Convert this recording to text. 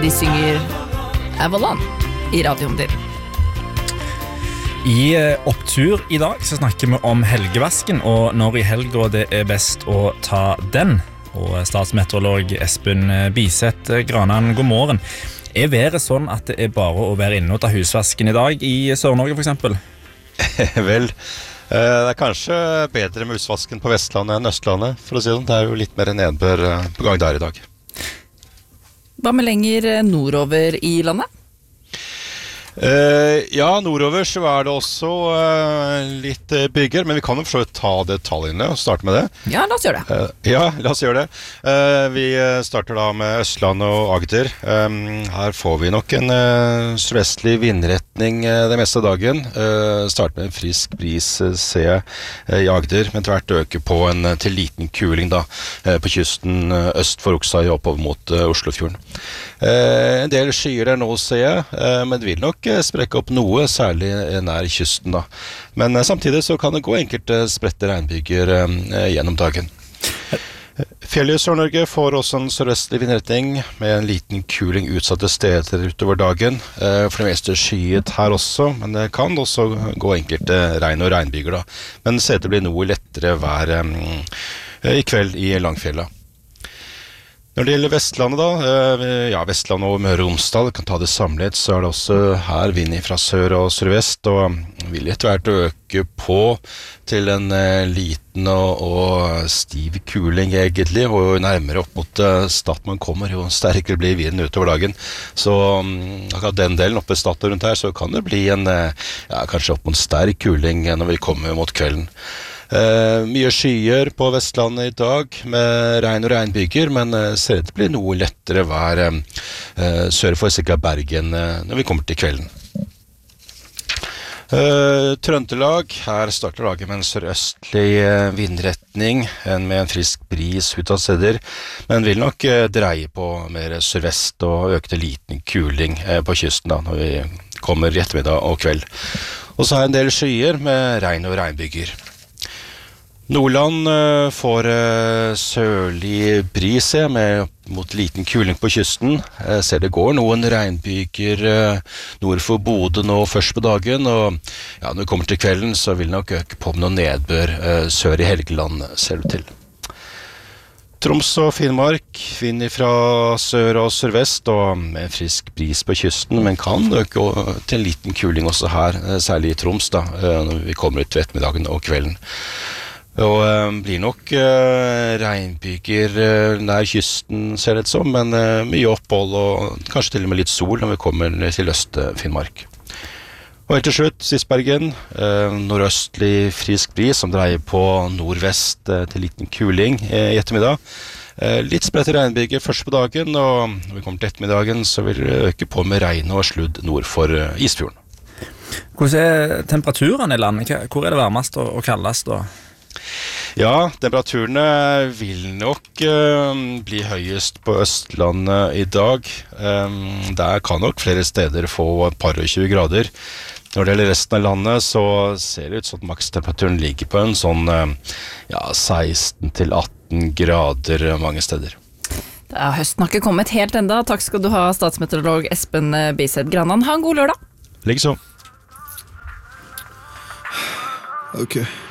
De synger Avalon I radioen din. I opptur I dag så snakker vi om helgevasken, og når I helga det best å ta den. Og statsmeteorolog Espen Biseth Granan, god morgen. Været sånn at det bare å være inne og ta husvasken I dag I Sør-Norge for eksempel? Vel, det kanskje bedre med husvasken på Vestlandet enn Østlandet, for å si det. Det jo litt mer nedbør på gang der I dag. Hva med lenger nordover I landet? Ja, nordover så det også litt bygger, men vi kan jo forsøke ta detaljene og starte med det. Ja, la oss gjøre det. Ja, la oss gjøre det. Vi starter da med Østlandet og Agder. Her får vi nok en sørvestlig vindretning det meste av dagen. Starter med en frisk bris, ser jeg, I Agder, men tvert øker på en til liten kuling da, på kysten øst for Oksøy oppover mot Oslofjorden. En del skyer der nå, ser jeg, men det vil nok sprekke opp noe, særlig nær kysten da. Men samtidig så kan det gå enkelte spredte regnbyger gjennom dagen. Fjellet I Sør-Norge får også en sørvestlig vindretning med en liten kuling utsatte steder utover dagen. For det meste skyet her også, men det kan også gå enkelte regn- og regnbyger da. Men det ser til å bli noe lettere vær I kveld I Langfjella. Når det gjelder Vestlandet da, ja, Vestlandet og Møre og Romsdal kan ta det samlet, så det også her vind fra sør og sørvest, og vil etter hvert øke på til en liten og stiv kuling egentlig, og nærmere opp mot Stad man kommer, jo sterkere blir vinden utover dagen. Så akkurat den delen oppe I Stad og rundt her, så kan det bli en, ja, kanskje opp mot sterk kuling når vi kommer mot kvelden. Mye skyer på Vestlandet I dag med regn og regnbyger, men ser det blir noe lettere vær sør for cirka Bergen når vi kommer til kvelden. Trøndelag, her starter dagen med en sørøstlig vindretning med en frisk bris ut av steder, men vil nok dreie på mer sørvest og øke til liten kuling på kysten da, når vi kommer I ettermiddag og kveld. Og så en del skyer med regn og regnbyger. Nordland får sørlig bris med mot liten kuling på kysten. Ser det går noen regnbyger nord for Bodø nå først på dagen, og ja, når vi kommer til kvelden så vil det nok øke på med noen nedbør sør I Helgeland, ser det til. Troms og Finnmark, vind fra sør og sørvest, og med en frisk bris på kysten, men kan øke til en liten kuling også her, særlig I Troms da, når vi kommer ut til ettermiddagen og kvelden. Og blir nok regnbyger nær kysten, ser det som, men mye opphold og kanskje til og med litt sol når vi kommer til Øst-Finnmark. Og helt til slutt, Sisbergen, nordøstlig frisk bris som dreier på nordvest til liten kuling I ettermiddag. Litt spredte regnbyger først på dagen, og når vi kommer til ettermiddagen så vil det øke på med regn og sludd nord for Isfjorden. Hvordan temperaturen I landet? Hvor det varmest og kaldest da? Ja, temperaturene vil nok bli høyest på Østlandet I dag. Der kan nok flere steder få et par og 20 grader. Når det gjelder resten av landet så ser det ut som at makstemperaturen ligger på en sånn ja, 16 til 18 grader mange steder. Høsten har ikke kommet helt enda. Takk skal du ha, statsmeteorolog Espen Biseth Granan. Ha en god lørdag. Likeså. Okay.